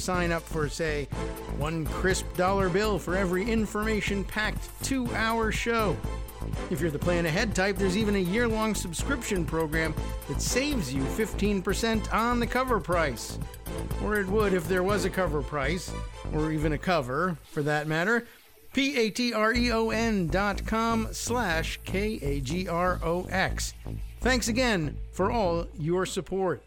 sign up for, say, one crisp dollar bill for every information-packed 2-hour show. If you're the plan ahead type, there's even a year-long subscription program that saves you 15% on the cover price. Or it would if there was a cover price, or even a cover, for that matter. patreon.com/KAGROX. Thanks again for all your support.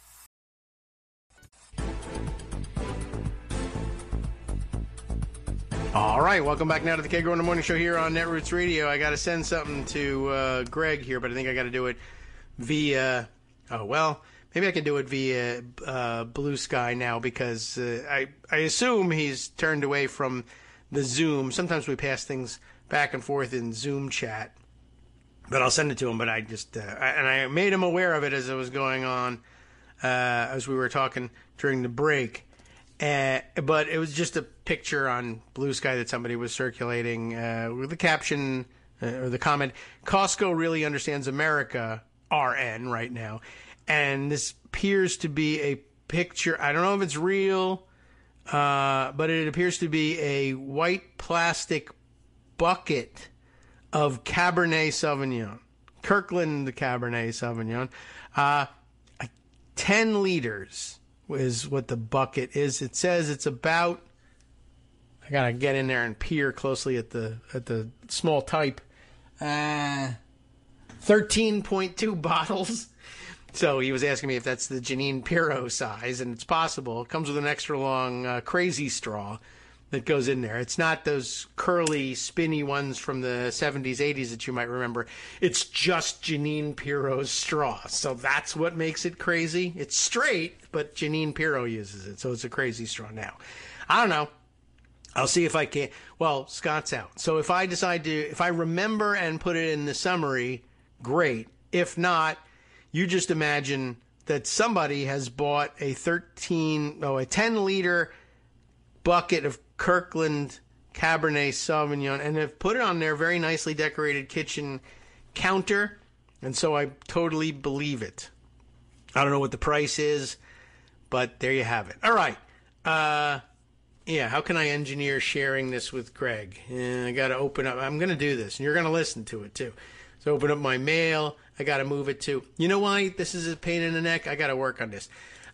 All right, welcome back now to the Kegro in the Morning Show here on Netroots Radio. I got to send something to Greg here, but I think I got to do it via, maybe I can do it via Blue Sky now because I assume he's turned away from the Zoom. Sometimes we pass things back and forth in Zoom chat, but I'll send it to him. But I just, and I made him aware of it as it was going on, as we were talking during the break. But it was just a picture on Blue Sky that somebody was circulating with the caption or the comment, Costco really understands America, RN, right now. And this appears to be a picture. I don't know if it's real, but it appears to be a white plastic bucket of Cabernet Sauvignon. Kirkland Cabernet Sauvignon. 10 liters is what the bucket is. It says it's about, I gotta get in there and peer closely at the small type, 13.2 bottles. So he was asking me if that's the Janine Pirro size, and it's possible. It comes with an extra long crazy straw that goes in there. It's not those curly, spinny ones from the 70s, 80s that you might remember. It's just Janine Pirro's straw. So that's what makes it crazy. It's straight, but Janine Pirro uses it, so it's a crazy straw now. I don't know. I'll see if I can. Well, Scott's out. So if I decide to, if I remember and put it in the summary, great. If not, you just imagine that somebody has bought a 10-liter bucket of Kirkland Cabernet Sauvignon and have put it on their very nicely decorated kitchen counter, and so I totally believe it. I don't know what the price is, but there you have it. All right. Yeah, how can I engineer sharing this with Greg? I got to open up. I'm going to do this, and you're going to listen to it, too. So open up my mail. I got to move it to. You know why this is a pain in the neck? I got to work on this.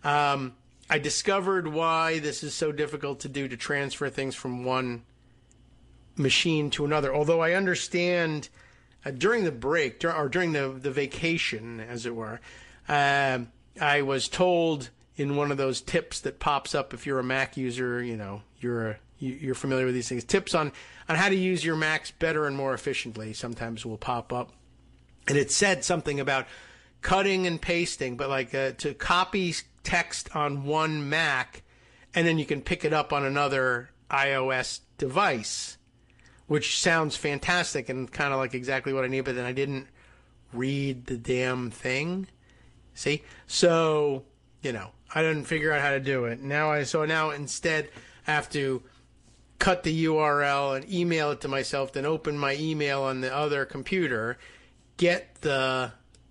I discovered why this is so difficult to do, to transfer things from one machine to another. Although I understand during the break, or during the vacation, as it were, I was told in one of those tips that pops up if you're a Mac user, you know, you're familiar with these things. Tips on how to use your Macs better and more efficiently sometimes will pop up. And it said something about cutting and pasting, but like to copy text on one Mac, and then you can pick it up on another iOS device, which sounds fantastic and kind of like exactly what I need, but then I didn't read the damn thing. See? So, you know, I didn't figure out how to do it. Now instead I have to cut the URL and email it to myself, then open my email on the other computer, get the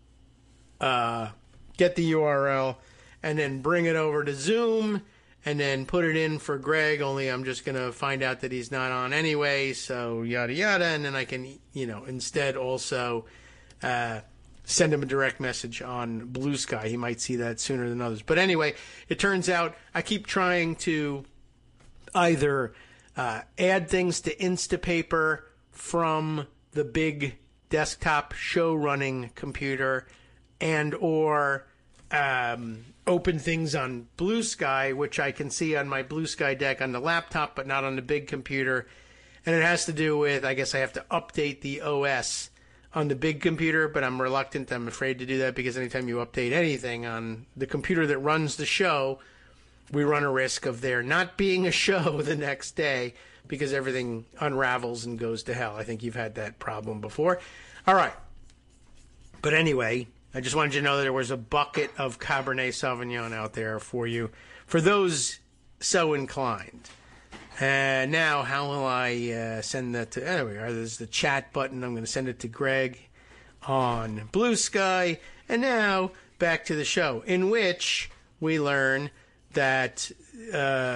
URL, and then bring it over to Zoom, and then put it in for Greg, only I'm just going to find out that he's not on anyway, so yada yada, and then I can, you know, instead also send him a direct message on Blue Sky. He might see that sooner than others. But anyway, it turns out I keep trying to either add things to Instapaper from the big desktop show-running computer and or open things on Blue Sky, which I can see on my Blue Sky deck on the laptop, but not on the big computer. And it has to do with, I guess I have to update the OS on the big computer, but I'm reluctant. I'm afraid to do that because anytime you update anything on the computer that runs the show, we run a risk of there not being a show the next day because everything unravels and goes to hell. I think you've had that problem before. All right. But anyway, I just wanted you to know that there was a bucket of Cabernet Sauvignon out there for you, for those so inclined. Now, how will I send that to... There we are. There's the chat button. I'm going to send it to Greg on Blue Sky. And now, back to the show, in which we learn that